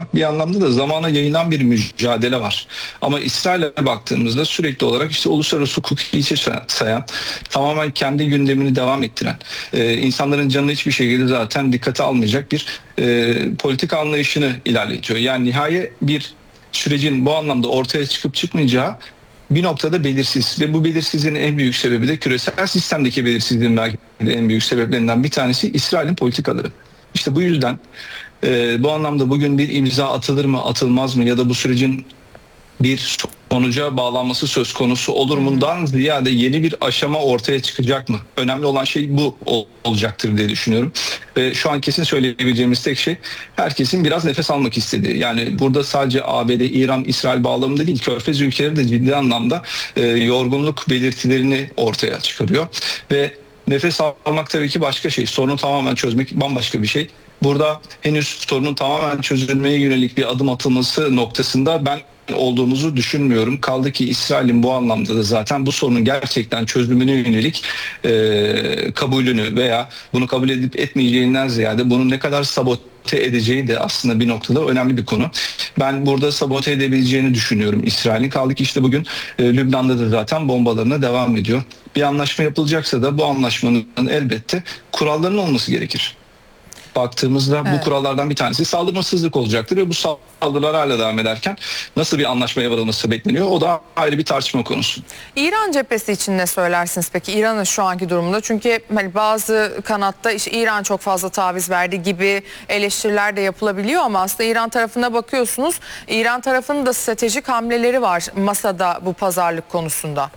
bir anlamda da zamana yayılan bir mücadele var. Ama İsrail'e baktığımızda sürekli olarak işte uluslararası hukuku hiçe sayan, tamamen kendi gündemini devam ettiren, insanların canını hiçbir şekilde zaten dikkate almayacak bir politika anlayışını ilerletiyor. Yani nihai bir sürecin bu anlamda ortaya çıkıp çıkmayacağı bir noktada belirsiz ve bu belirsizliğin en büyük sebebi de küresel sistemdeki belirsizliğin belki de en büyük sebeplerinden bir tanesi İsrail'in politikaları. İşte bu yüzden bu anlamda bugün bir imza atılır mı atılmaz mı ya da bu sürecin bir sonuca bağlanması söz konusu olur mundan ziyade yeni bir aşama ortaya çıkacak mı? Önemli olan şey bu olacaktır diye düşünüyorum. Ve şu an kesin söyleyebileceğimiz tek şey herkesin biraz nefes almak istediği. Yani burada sadece ABD, İran, İsrail bağlamında değil, Körfez ülkeleri de ciddi anlamda yorgunluk belirtilerini ortaya çıkarıyor. Ve nefes almak tabii ki başka şey. Sorunu tamamen çözmek bambaşka bir şey. Burada henüz sorunun tamamen çözülmeye yönelik bir adım atılması noktasında ben olduğumuzu düşünmüyorum. Kaldı ki İsrail'in bu anlamda da zaten bu sorunun gerçekten çözümüne yönelik kabulünü veya bunu kabul edip etmeyeceğinden ziyade bunu ne kadar sabote edeceği de aslında bir noktada önemli bir konu. Ben burada sabote edebileceğini düşünüyorum İsrail'in. Kaldı ki işte bugün Lübnan'da da zaten bombalarına devam ediyor. Bir anlaşma yapılacaksa da bu anlaşmanın elbette kurallarının olması gerekir. Baktığımızda bu kurallardan bir tanesi saldırmasızlık olacaktır ve bu saldırılar hala devam ederken nasıl bir anlaşmaya varılması bekleniyor, o da ayrı bir tartışma konusu. İran cephesi için ne söylersiniz peki İran'ın şu anki durumunda? Çünkü hani bazı kanatta işte İran çok fazla taviz verdi gibi eleştiriler de yapılabiliyor ama aslında İran tarafına bakıyorsunuz, İran tarafının da stratejik hamleleri var masada bu pazarlık konusunda.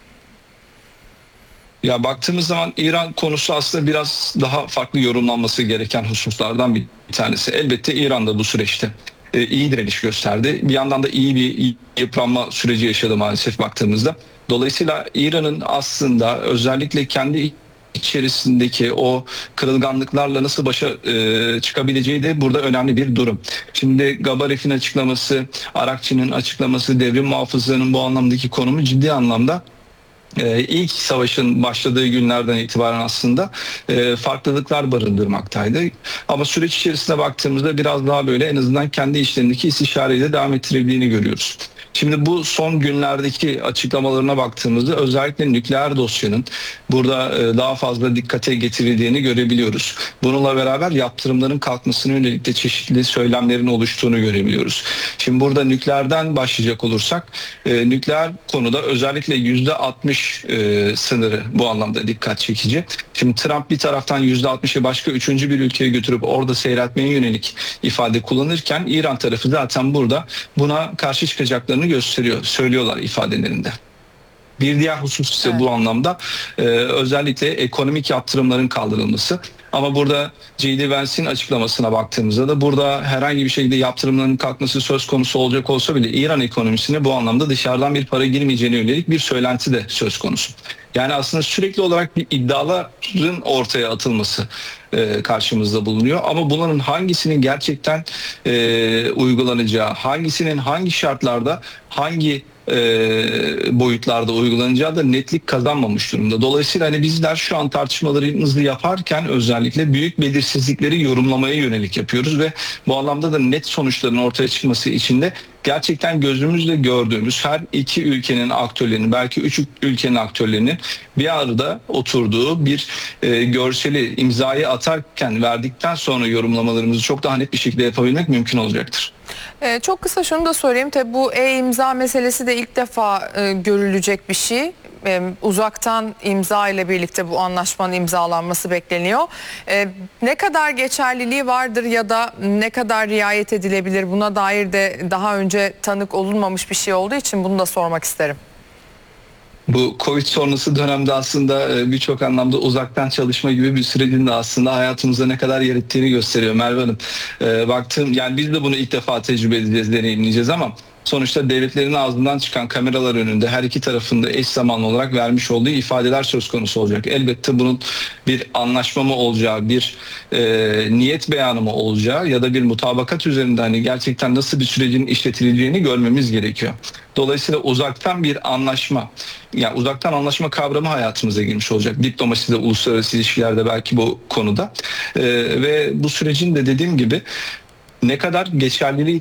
Ya baktığımız zaman İran konusu aslında biraz daha farklı yorumlanması gereken hususlardan bir tanesi. Elbette İran da bu süreçte iyi direniş gösterdi. Bir yandan da iyi bir yıpranma süreci yaşadı maalesef baktığımızda. Dolayısıyla İran'ın aslında özellikle kendi içerisindeki o kırılganlıklarla nasıl başa çıkabileceği de burada önemli bir durum. Şimdi Gabaref'in açıklaması, Arakçı'nın açıklaması, devrim muhafızlarının bu anlamdaki konumu ciddi anlamda ilk savaşın başladığı günlerden itibaren aslında farklılıklar barındırmaktaydı. Ama süreç içerisinde baktığımızda biraz daha böyle en azından kendi işlerindeki istişareyle devam ettirebildiğini görüyoruz. Şimdi bu son günlerdeki açıklamalarına baktığımızda özellikle nükleer dosyanın burada daha fazla dikkate getirildiğini görebiliyoruz. Bununla beraber yaptırımların kalkmasına yönelik de çeşitli söylemlerin oluştuğunu görebiliyoruz. Şimdi burada nükleerden başlayacak olursak nükleer konuda özellikle %60 sınırı bu anlamda dikkat çekici. Şimdi Trump bir taraftan %60'ı başka üçüncü bir ülkeye götürüp orada seyretmeye yönelik ifade kullanırken İran tarafı zaten burada buna karşı çıkacaklarını gösteriyor, söylüyorlar ifadelerinde. Bir diğer husus ise bu anlamda özellikle ekonomik yaptırımların kaldırılması. Ama burada J.D. Vance'in açıklamasına baktığımızda da burada herhangi bir şekilde yaptırımların kalkması söz konusu olacak olsa bile İran ekonomisine bu anlamda dışarıdan bir para girmeyeceğine yönelik bir söylenti de söz konusu. Yani aslında sürekli olarak bir iddiaların ortaya atılması karşımızda bulunuyor. Ama bunların hangisinin gerçekten uygulanacağı, hangisinin hangi şartlarda, hangi boyutlarda uygulanacağı da netlik kazanmamış durumda. Dolayısıyla hani bizler şu an tartışmalarımızı yaparken özellikle büyük belirsizlikleri yorumlamaya yönelik yapıyoruz ve bu anlamda da net sonuçların ortaya çıkması için de gerçekten gözümüzle gördüğümüz her iki ülkenin aktörlerinin, belki üç ülkenin aktörlerinin bir arada oturduğu bir görseli imzayı atarken verdikten sonra yorumlamalarımızı çok daha net bir şekilde yapabilmek mümkün olacaktır. Çok kısa şunu da sorayım. Tabii bu e-imza meselesi de ilk defa görülecek bir şey. Uzaktan imza ile birlikte bu anlaşmanın imzalanması bekleniyor. Ne kadar geçerliliği vardır ya da ne kadar riayet edilebilir, buna dair de daha önce tanık olunmamış bir şey olduğu için bunu da sormak isterim. Bu Covid sonrası dönemde aslında birçok anlamda uzaktan çalışma gibi bir sürecin de aslında hayatımıza ne kadar yer ettiğini gösteriyor Merve Hanım. Baktığım yani biz de bunu ilk defa tecrübe edeceğiz, deneyimleyeceğiz ama sonuçta devletlerin ağzından çıkan kameralar önünde her iki tarafında eş zamanlı olarak vermiş olduğu ifadeler söz konusu olacak. Elbette bunun bir anlaşma mı olacağı, bir niyet beyanı mı olacağı ya da bir mutabakat üzerinde hani gerçekten nasıl bir sürecin işletileceğini görmemiz gerekiyor. Dolayısıyla uzaktan bir anlaşma, yani uzaktan anlaşma kavramı hayatımıza girmiş olacak. Diplomaside, uluslararası ilişkilerde belki bu konuda. Ve bu sürecin de dediğim gibi ne kadar geçerliliği